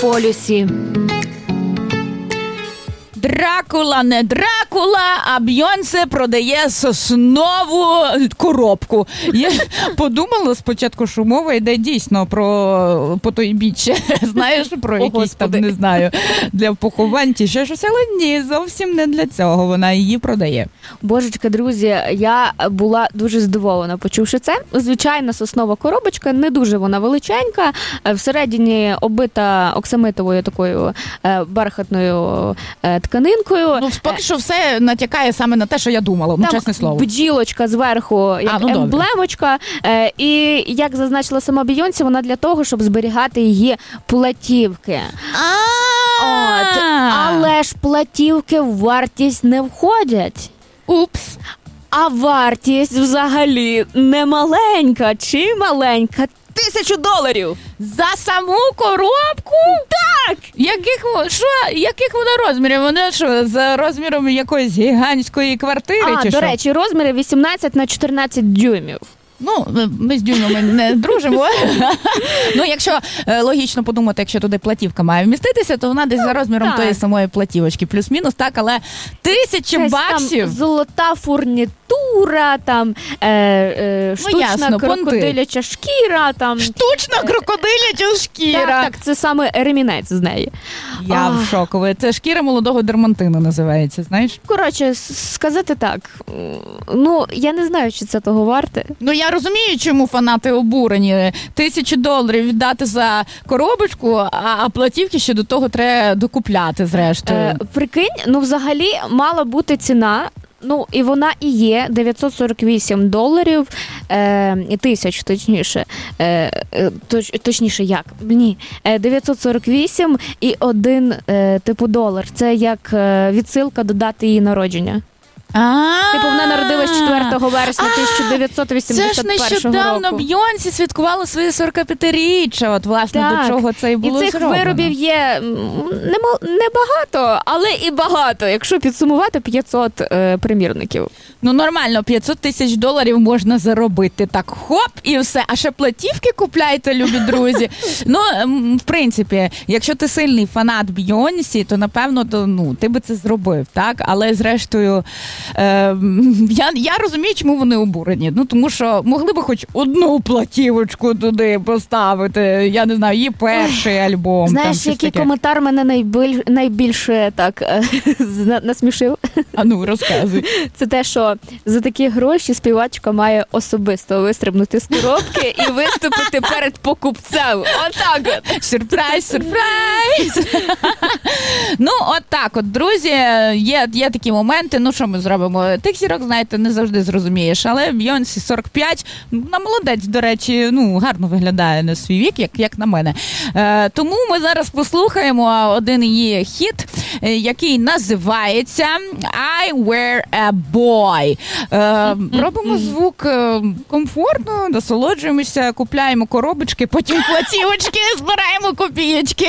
полюсі. Дракула не Дракула, а Бейонсе продає соснову коробку. Я подумала спочатку, що мова йде дійсно про потойбіччя. Знаєш, про якісь там, не знаю, для поховань чи ще щось, але ні, зовсім не для цього вона її продає. Божечка, друзі, я була дуже здивована, почувши це. Звичайна соснова коробочка, не дуже вона величенька, всередині обита оксамитовою такою бархатною тканинкою. Ну, поки що все натякає саме на те, що я думала, ну, чесне слово. Бджілочка зверху, як емблемочка. І, як зазначила сама Бейонсе, вона для того, щоб зберігати її платівки. Але ж платівки в вартість не входять. Упс. А вартість взагалі не маленька чи маленька. $1000! За саму коробку? Так! Яких вона розмірів? Вона що, за розміром якоїсь гігантської квартири? Чи до що? речі, розміри 18х14 дюймів. Ну, ми з дюймами не дружимо. Ну, якщо логічно подумати, якщо туди платівка має вміститися, то вона десь за розміром тої самої платівочки. Плюс-мінус, так, але $1000? Там золота фурнітура, там штучна крокодиляча шкіра. Там... Штучна крокодиляча шкіра? Так, це саме ремінець з неї. Я в шоку. Це шкіра молодого дермантину називається, знаєш? Коротше, сказати так, ну, я не знаю, чи це того варте. Ну, я розумію, чому фанати обурені. $1000 віддати за коробочку, а платівки ще до того треба докупляти, зрештою. Прикинь, ну, взагалі, мала бути ціна, ну, і вона і є, $948, тисяч, точніше. Точніше, як? Ні, 948 і один, типу, долар. Це як відсилка до дати її народження. Типу, вона народилась 4 вересня 1981 року. Це ж нещодавно Бейонсе святкувала своє 45-річчя. От, власне, до чого це і було зроблено. І цих виробів є небагато, але і багато. Якщо підсумувати, 500 примірників. Ну, нормально, $500 000 можна заробити. Так, хоп, і все. А ще платівки купляйте, любі друзі. Ну, в принципі, якщо ти сильний фанат Бейонсе, то, напевно, ти би це зробив, так? Але, зрештою, я розумію, чому вони обурені. Ну, тому що могли би хоч одну платівочку туди поставити. Я не знаю, її перший альбом. Знаєш, там, який коментар мене найбільше так насмішив? А ну, розказуй. Це те, що за такі гроші співачка має особисто вистрибнути з коробки і виступити перед покупцем. Отак от. Сюрприз, сюрприз! Ну, отак от, друзі, є такі моменти, ну, що ми зробимо? Тих зірок, знаєте, не завжди зрозумієш, але Бейонсе 45, вона молодець, до речі, ну, гарно виглядає на свій вік, як на мене. Тому ми зараз послухаємо один її хіт, який називається I Were a Boy. Робимо звук комфортно, насолоджуємося, купляємо коробочки, потім платівочки, збираємо копієчки.